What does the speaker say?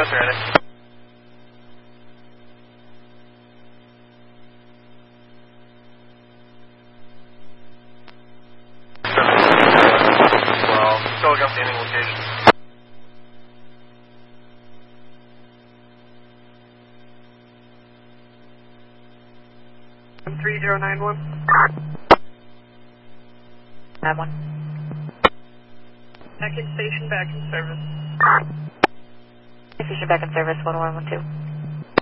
That's ready. Well, still got standing location. 3091. Have one. Back in station, back in service. Station back in service, 1112.